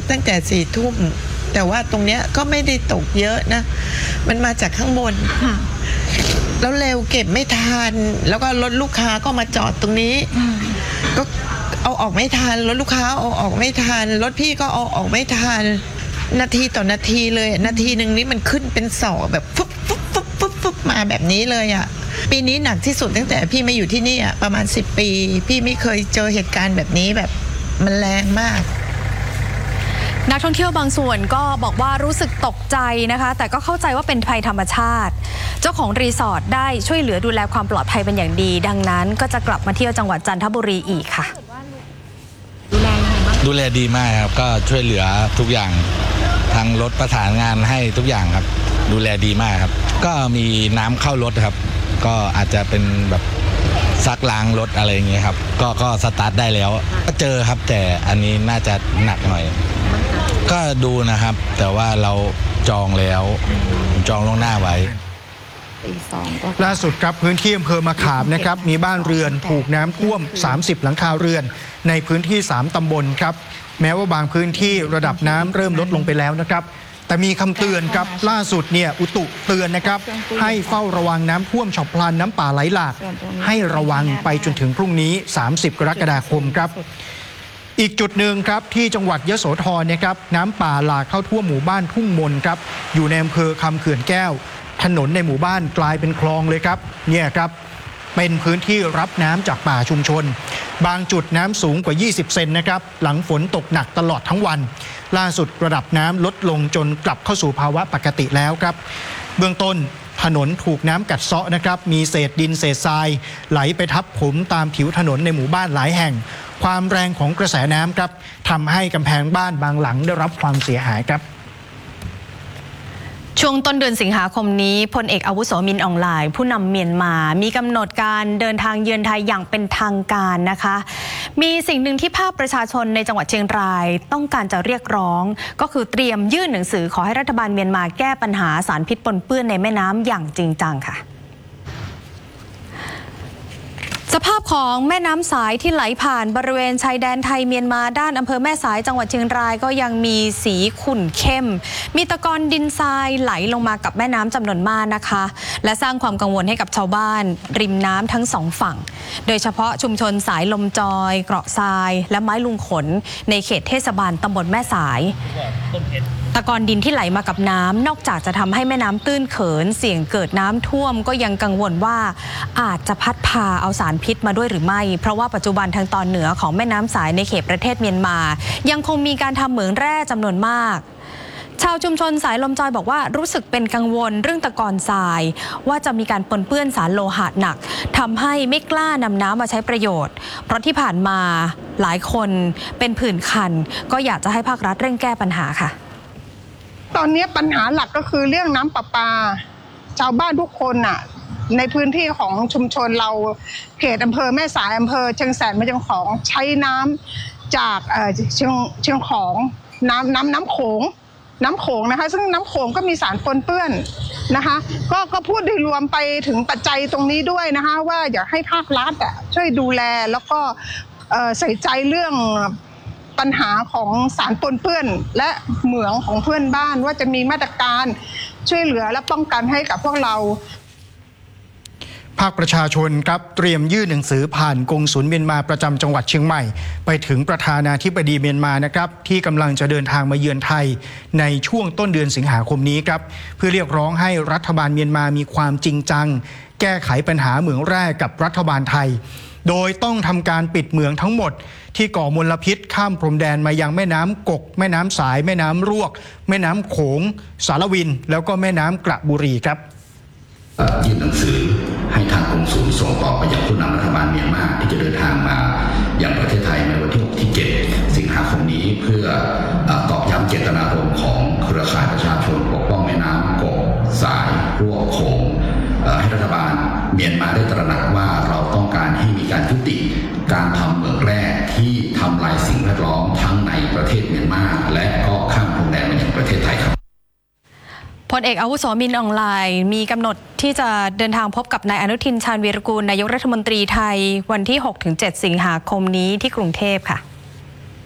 ตั้งแต่4 ทุ่มแต่ว่าตรงเนี้ยก็ไม่ได้ตกเยอะนะมันมาจากข้างบนแล้วเร็วเก็บไม่ทันแล้วก็รถลูกค้าก็มาจอดตรงนี้ก็เอาออกไม่ทันรถลูกค้าเอาออกไม่ทันรถพี่ก็เอาออกไม่ทันนาทีต่อนาทีเลยนาทีหนึ่งนี้มันขึ้นเป็นศอกแบบฟุบฟุบฟุบฟุบฟุบมาแบบนี้เลยอ่ะปีนี้หนักที่สุดตั้งแต่พี่มาอยู่ที่นี่อ่ะประมาณ10 ปีพี่ไม่เคยเจอเหตุการณ์แบบนี้แบบมันแรงมากนักท่องเที่ยวบางส่วนก็บอกว่ารู้สึกตกใจนะคะแต่ก็เข้าใจว่าเป็นภัยธรรมชาติเจ้าของรีสอร์ทได้ช่วยเหลือดูแลความปลอดภัยเป็นอย่างดีดังนั้นก็จะกลับมาเที่ยวจังหวัดจันทบุรีอีกค่ะดูแลดีมากครับก็ช่วยเหลือทุกอย่างทางรถประสานงานให้ทุกอย่างครับดูแลดีมากครับก็มีน้ำเข้ารถครับก็อาจจะเป็นแบบซักล้างรถอะไรอย่างเงี้ยครับก็สตาร์ทได้แล้วก็เจอครับแต่อันนี้น่าจะหนักหน่อยก็ดูนะครับแต่ว่าเราจองแล้วจองล่วงหน้าไว้ล่าสุดครับพื้นที่อำเภอมะขามนะครับมีบ้านเรือนถูกน้ำท่วม30 หลังคาเรือนในพื้นที่3 ตำบลครับแม้ว่าบางพื้นที่ระดับน้ำเริ่มลดลงไปแล้วนะครับแต่มีคำเตือนครับล่าสุดเนี่ยอุตุเตือนนะครับให้เฝ้าระวังน้ำท่วมฉับพลันน้ำป่าไหลหลากให้ระวังไปจนถึงพรุ่งนี้30 กรกฎาคมครับอีกจุดหนึ่งครับที่จังหวัดยโสธรนะครับน้ำป่าหลากเข้าท่วมหมู่บ้านทุ่งมนครับอยู่ในอำเภอคำเขื่อนแก้วถนนในหมู่บ้านกลายเป็นคลองเลยครับเนี่ยครับเป็นพื้นที่รับน้ำจากป่าชุมชนบางจุดน้ำสูงกว่า20 เซนนะครับหลังฝนตกหนักตลอดทั้งวันล่าสุดระดับน้ำลดลงจนกลับเข้าสู่ภาวะปกติแล้วครับเบื้องต้นถนนถูกน้ำกัดเซาะนะครับมีเศษดินเศษทรายไหลไปทับถมตามผิวถนนในหมู่บ้านหลายแห่งความแรงของกระแสน้ำครับทำให้กำแพงบ้านบางหลังได้รับความเสียหายครับช่วงต้นเดือนสิงหาคมนี้พลเอกอาวุโสมินอองหลายผู้นำเมียนมามีกำหนดการเดินทางเยือนไทยอย่างเป็นทางการนะคะมีสิ่งหนึ่งที่ภาคประชาชนในจังหวัดเชียงรายต้องการจะเรียกร้องก็คือเตรียมยื่นหนังสือขอให้รัฐบาลเมียนมาแก้ปัญหาสารพิษปนเปื้อนในแม่น้ำอย่างจริงจังค่ะสภาพของแม่น้ำสายที่ไหลผ่านบริเวณชายแดนไทยเมียนมาด้านอำเภอแม่สายจังหวัดเชียงรายก็ยังมีสีขุ่นเข้มมีตะกอนดินทรายไหลลงมากับแม่น้ำจำนวนมากนะคะและสร้างความกังวลให้กับชาวบ้านริมน้ำทั้ง2 ฝั่งโดยเฉพาะชุมชนสายลมจอยเกราะทรายและไม้ลุงขนในเขตเทศบาลตำบลแม่สายตะกอนดินที่ไหลมากับน้ำนอกจากจะทำให้แม่น้ำตื้นเขินเสี่ยงเกิดน้ำท่วมก็ยังกังวลว่าอาจจะพัดพาเอาสารพิษมาด้วยหรือไม่เพราะว่าปัจจุบันทางตอนเหนือของแม่น้ำสายในเขตประเทศเมียนมายังคงมีการทำเหมืองแร่จำนวนมากชาวชุมชนสายลมจอยบอกว่ารู้สึกเป็นกังวลเรื่องตะกอนทรายว่าจะมีการปนเปื้อนสารโลหะหนักทำให้ไม่กล้านำน้ำมาใช้ประโยชน์เพราะที่ผ่านมาหลายคนเป็นผื่นคันก็อยากจะให้ภาครัฐเร่งแก้ปัญหาค่ะตอนนี้ปัญหาหลักก็คือเรื่องน้ำประปาชาวบ้านทุกคนน่ะในพื้นที่ของชุมชนเราเขตอำเภอแม่สายอำเภอเชียงแสนแม่จังของใช้น้ำจากเชียงของน้ำโขงนะคะซึ่งน้ำโขงก็มีสารปนเปื้อนนะคะก็พูดโดยรวมไปถึงปัจจัยตรงนี้ด้วยนะคะว่าอยากให้ภาครัฐช่วยดูแลแล้วก็ใส่ใจเรื่องปัญหาของสารปนเปื้อนและเหมืองของเพื่อนบ้านว่าจะมีมาตรการช่วยเหลือและป้องกันให้กับพวกเราภาคประชาชนครับเตรียมยื่นหนังสือผ่านกงสุลเมียนมาประจำจังหวัดเชียงใหม่ไปถึงประธานาธิบดีเมียนมานะครับที่กำลังจะเดินทางมาเยือนไทยในช่วงต้นเดือนสิงหาคมนี้ครับเพื่อเรียกร้องให้รัฐบาลเมียนมามีความจริงจังแก้ไขปัญหาเหมืองแร่กับรัฐบาลไทยโดยต้องทำการปิดเหมืองทั้งหมดที่ก่อมลพิษข้ามพรมแดนมายังแม่น้ำกกแม่น้ำสายแม่น้ำรวกแม่น้ำโขงสารวินแล้วก็แม่น้ำกระบุรีครับยื่นหนังสือให้ทางกงสุลส่งต่อไปยังผู้นำรัฐบาลเมียนมาที่จะเดินทางมาอย่างประเทศไทยในวันที่ 6 ที่ 7 สิงหาคมนี้เพื่อตอกย้ำเจตนารมณ์ของเครือข่ายประชาชนปกป้องแม่น้ำกกสายรวกโขงให้รัฐบาลเมียนมาได้ตระหนักว่าเราต้องการให้มีการยุติการทำเหมืองแร่ที่ทำลายสิ่งแวดล้อมทั้งในประเทศเมียนมาและก็ข้ามพรมแดนมายังประเทศไทยครับพลเอกอาวุโสมินอองหลายมีกำหนดที่จะเดินทางพบกับนายอนุทินชาญวีรกูลนายกรัฐมนตรีไทยวันที่ 6-7 สิงหาคมนี้ที่กรุงเทพค่ะ